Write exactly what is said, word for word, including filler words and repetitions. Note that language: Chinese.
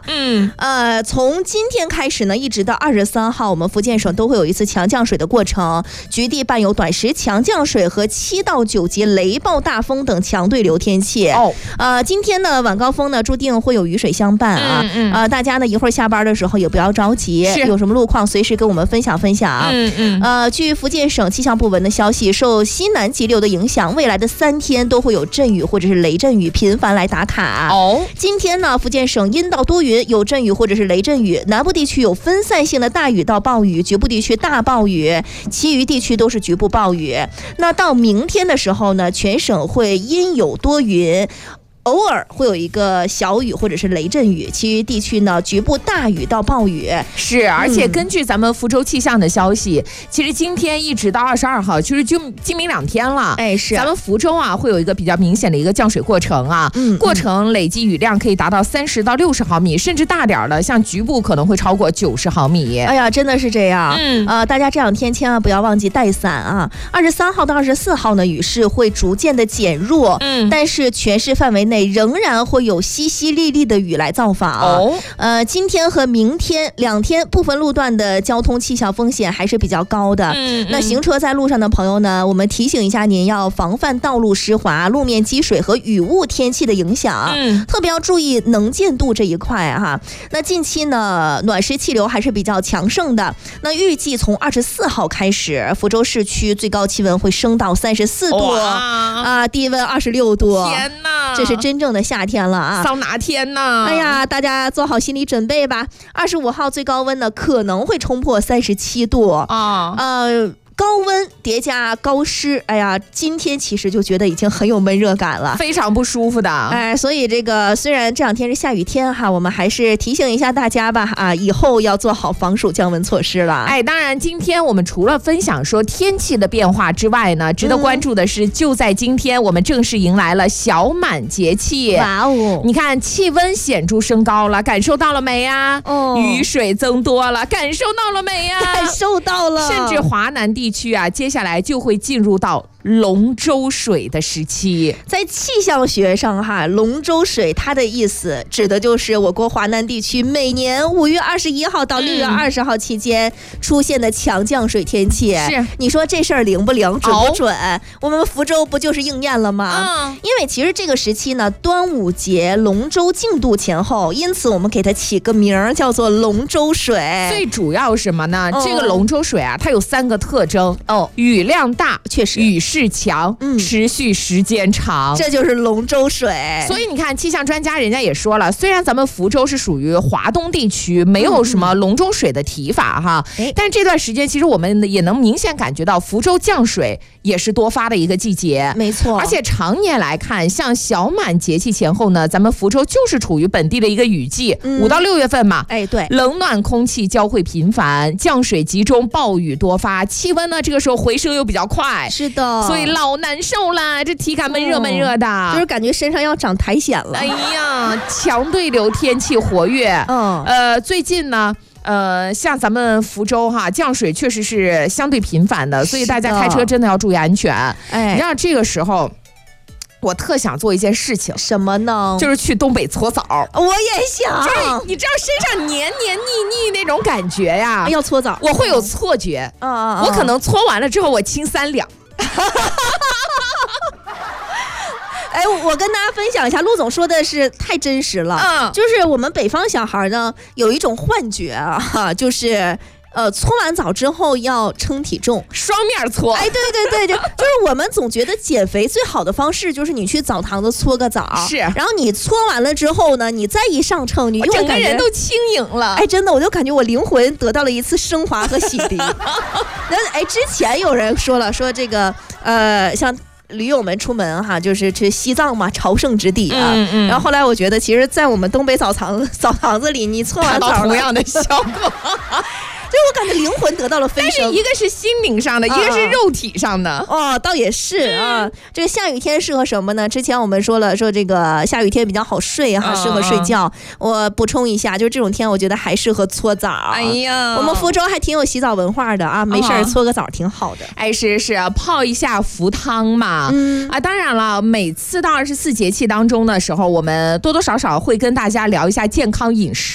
嗯， 呃，从今天开始呢，一直到二十三号，我们福建省都会有一次强降水的过程，局地伴有短时强降水和七到九级雷暴大风等强对流天气。 哦， 呃，今天呢晚高峰呢注定会有雨水相伴啊， 嗯嗯呃，大家呢一会儿下班的时候也不要着急，有什么路况随时跟我们分享分享。 嗯嗯， 呃，据福建省气象部门的消息，受西南极流的影响，未来的三天都会有阵雨或者是雷阵雨频繁来打卡。 哦， 今天呢，福建省阴到多云，有阵雨或者是雷阵雨，南部地区有分散性的大雨到暴雨，局部地区大暴雨，其余地区都是局部暴雨。那到明天的时候呢，全省会阴有多云，偶尔会有一个小雨或者是雷阵雨，其余地区呢局部大雨到暴雨。 是，而且根据咱们福州气象的消息，嗯、其实今天一直到二十二号，其实就今明两天了。 哎，是咱们福州啊会有一个比较明显的一个降水过程啊， 嗯， 过程累计雨量可以达到三十到六十毫米，甚至大点的，像局部可能会超过九十毫米。 哎呀，真的是这样。 嗯， 呃，大家这两天千万不要忘记带伞啊。二十三号到二十四号呢，雨势会逐渐的减弱， 嗯， 但是全市范围内仍然会有淅淅沥沥的雨来造访。 哦， 呃，今天和明天两天部分路段的交通气象风险还是比较高的。 嗯嗯， 那行车在路上的朋友呢，我们提醒一下您要防范道路湿滑、路面积水和雨雾天气的影响， 嗯， 特别要注意能见度这一块哈。那近期呢，暖湿气流还是比较强盛的。那预计从二十四号开始，福州市区最高气温会升到三十四度啊，低温二十六度。 天哪， 这是真正的夏天了啊！ 桑拿天呐！ 哎呀，大家做好心理准备吧。二十五号最高温呢，可能会冲破三十七度啊， 呃。高温叠加高湿，哎呀，今天其实就觉得已经很有闷热感了， 非常不舒服的。 哎，所以这个虽然这两天是下雨天哈，我们还是提醒一下大家吧，啊，以后要做好防暑降温措施了。 哎，当然，今天我们除了分享说天气的变化之外呢，值得关注的是，就在今天，我们正式迎来了小满节气。 哇哦！ 你看，气温显著升高了，感受到了没呀？ 哦， 雨水增多了，感受到了没呀？ 感受到了。 甚至华南地区啊，接下来就会进入到龙舟水的时期。 在气象学上哈，龙舟水它的意思指的就是我国华南地区每年五月二十一号到六月二十号期间出现的强降水天气。 是， 你说这事儿灵不灵，准不准？哦，我们福州不就是应验了吗？ 嗯， 因为其实这个时期呢，端午节龙舟竞渡前后，因此我们给它起个名儿叫做龙舟水。 最主要什么呢？哦，这个龙舟水啊，它有三个特征哦， 雨量大， 确实雨势强，嗯，持续时间长， 这就是龙舟水。 所以你看，气象专家人家也说了，虽然咱们福州是属于华东地区，没有什么龙舟水的提法哈，嗯，但这段时间其实我们也能明显感觉到福州降水也是多发的一个季节。 没错， 而且常年来看，像小满节气前后呢，咱们福州就是处于本地的一个雨季，嗯，五到六月份嘛， 哎，对， 冷暖空气交汇频繁，降水集中，暴雨多发，气温呢这个时候回升又比较快， 是的， 所以老难受了，这体感闷热闷热的， 嗯，就是感觉身上要长苔藓了。 哎呀，强对流天气活跃， 嗯， 呃，最近呢。呃，像咱们福州哈，降水确实是相对频繁的，所以大家开车真的要注意安全。 哎， 你知道这个时候，我特想做一件事情， 什么呢？ 就是去东北搓澡。 我也想， 就是你知道身上黏黏腻腻那种感觉呀， 要搓澡， 我会有错觉。 嗯嗯， 我可能搓完了之后，我清三两。 哎，我跟大家分享一下，陆总说的是太真实了。 嗯， 就是我们北方小孩呢有一种幻觉啊，就是呃，搓完澡之后要称体重， 双面搓。 哎，对对对，就就是我们总觉得减肥最好的方式就是你去澡堂子搓个澡， 是， 然后你搓完了之后呢，你再一上秤，你就整个人都轻盈了。 哎，真的，我就感觉我灵魂得到了一次升华和洗涤。那哎，之前有人说了，说这个呃，像。驴友们出门哈，就是去西藏嘛，朝圣之地啊。 嗯嗯， 然后后来我觉得，其实，在我们东北澡堂澡堂子里，你搓完澡同样的效果。 就我感觉灵魂得到了飞升， 但是一个是心灵上的，啊，一个是肉体上的。 哦，倒也是啊。这个下雨天适合什么呢？之前我们说了，说这个下雨天比较好睡哈，啊，适合睡觉。我补充一下，就是这种天，我觉得还适合搓澡。 哎呀， 我们福州还挺有洗澡文化的啊，没事搓个澡挺好的。 哎，是是，泡一下福汤嘛。嗯啊，当然了，每次到二十四节气当中的时候，我们多多少少会跟大家聊一下健康饮食。